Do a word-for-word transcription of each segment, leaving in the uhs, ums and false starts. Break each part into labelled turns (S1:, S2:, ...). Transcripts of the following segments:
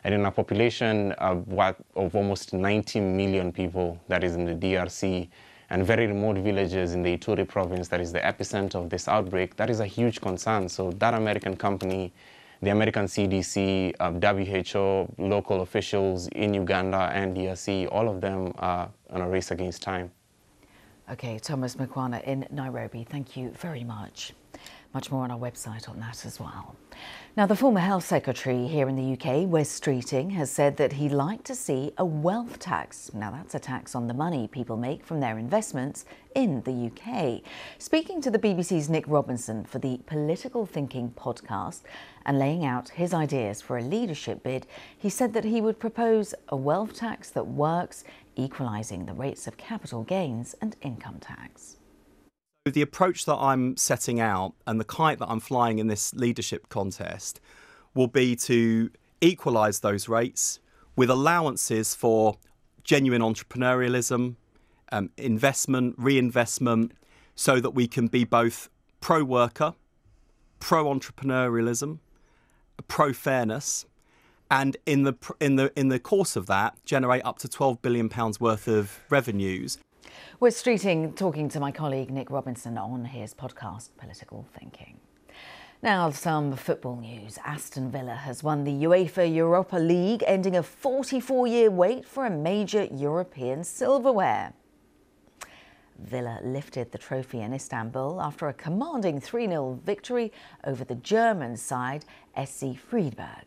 S1: And in a population of, what, of almost ninety million people that is in the D R C, and very remote villages in the Ituri province that is the epicenter of this outbreak, that is a huge concern. So that American company, the American C D C, uh, W H O, local officials in Uganda and D R C, all of them are on a race against time.
S2: Okay, Thomas Mukwana in Nairobi, thank you very much. Much more on our website on that as well. Now, the former Health Secretary here in the U K, Wes Streeting, has said that he'd like to see a wealth tax. Now, that's a tax on the money people make from their investments in the U K. Speaking to the B B C's Nick Robinson for the Political Thinking podcast and laying out his ideas for a leadership bid, he said that he would propose a wealth tax that works, equalising the rates of capital gains and income tax.
S3: The approach that I'm setting out and the kite that I'm flying in this leadership contest will be to equalise those rates with allowances for genuine entrepreneurialism, um, investment, reinvestment, so that we can be both pro-worker, pro-entrepreneurialism, pro-fairness, and in the in the in the course of that, generate up to twelve billion pounds worth of revenues.
S2: We're Streeting talking to my colleague Nick Robinson on his podcast, Political Thinking. Now, some football news. Aston Villa has won the UEFA Europa League, ending a forty-four year wait for a major European silverware. Villa lifted the trophy in Istanbul after a commanding three nil victory over the German side, S C Friedberg.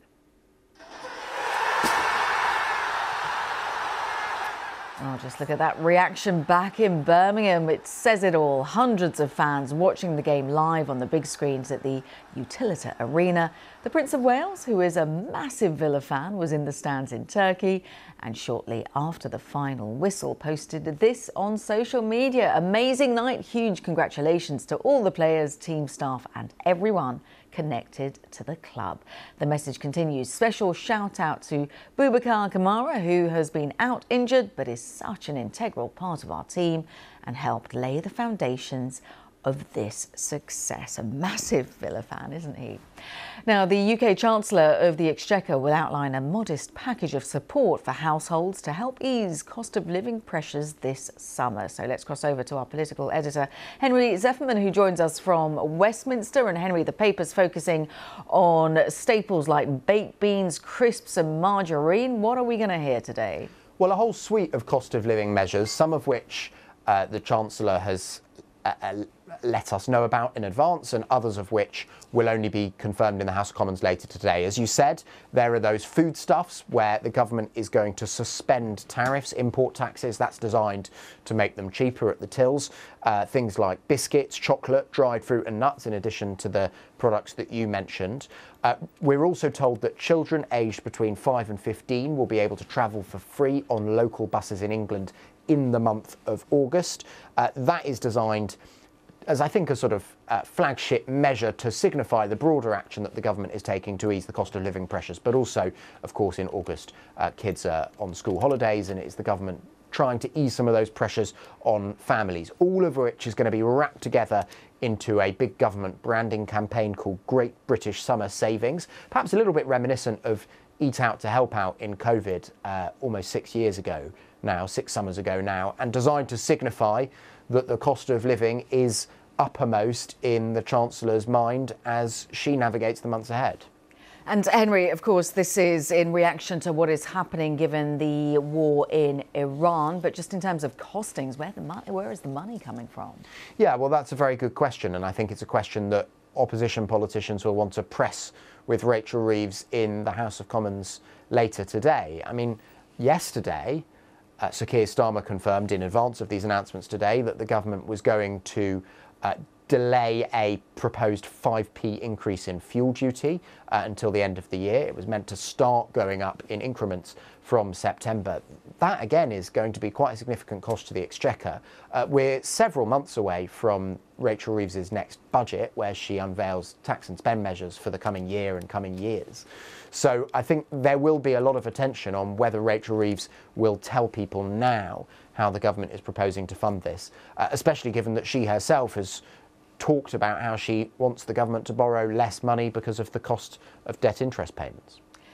S2: Oh, just look at that reaction back in Birmingham. It says it all. Hundreds of fans watching the game live on the big screens at the Utilita Arena. The Prince of Wales, who is a massive Villa fan, was in the stands in Turkey, and shortly after the final whistle posted this on social media. Amazing night. Huge congratulations to all the players, team staff and everyone connected to the club. The message continues. Special shout out to Boubacar Kamara, who has been out injured but is such an integral part of our team and helped lay the foundations of this success. A massive Villa fan, isn't he? Now, the U K Chancellor of the Exchequer will outline a modest package of support for households to help ease cost of living pressures this summer. So let's cross over to our political editor, Henry Zefferman, who joins us from Westminster. And Henry, the paper's focusing on staples like baked beans, crisps and margarine. What are we going to hear today?
S4: Well, a whole suite of cost of living measures, some of which uh, the Chancellor has uh, uh, let us know about in advance, and others of which will only be confirmed in the House of Commons later today. As you said, there are those foodstuffs where the government is going to suspend tariffs, import taxes. That's designed to make them cheaper at the tills. Uh, things like biscuits, chocolate, dried fruit and nuts, in addition to the products that you mentioned. Uh, we're also told that children aged between five and fifteen will be able to travel for free on local buses in England in the month of August. Uh, that is designed as, I think, a sort of uh, flagship measure to signify the broader action that the government is taking to ease the cost of living pressures. But also, of course, in August, uh, kids are on school holidays, and it's the government trying to ease some of those pressures on families, all of which is going to be wrapped together into a big government branding campaign called Great British Summer Savings, perhaps a little bit reminiscent of Eat Out to Help Out in COVID uh, almost six years ago now, six summers ago now, and designed to signify that the cost of living is uppermost in the Chancellor's mind as she navigates the months ahead.
S2: And Henry, of course, this is in reaction to what is happening given the war in Iran. But just in terms of costings, where the money, where is the money coming from?
S4: Yeah, well, that's a very good question. And I think it's a question that opposition politicians will want to press with Rachel Reeves in the House of Commons later today. I mean, yesterday, uh, Sir Keir Starmer confirmed in advance of these announcements today that the government was going to uh, delay a proposed five p increase in fuel duty uh, until the end of the year. It was meant to start going up in increments from September. That, again, is going to be quite a significant cost to the Exchequer. Uh, we're several months away from Rachel Reeves's next budget, where she unveils tax and spend measures for the coming year and coming years. So I think there will be a lot of attention on whether Rachel Reeves will tell people now how the government is proposing to fund this, uh, especially given that she herself has talked about how she wants the government to borrow less money because of the cost of debt interest payments.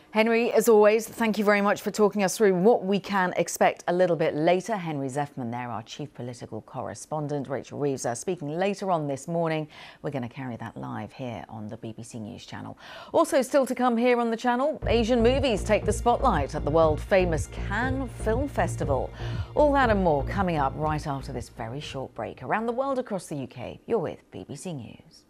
S2: Henry, as always, thank you very much for talking us through what we can expect a little bit later. Henry Zeffman there, our chief political correspondent. Rachel Reeves uh, speaking later on this morning. We're going to carry that live here on the B B C News channel. Also still to come here on the channel, Asian movies take the spotlight at the world-famous Cannes Film Festival. All that and more coming up right after this very short break. Around the world across the U K, you're with B B C News.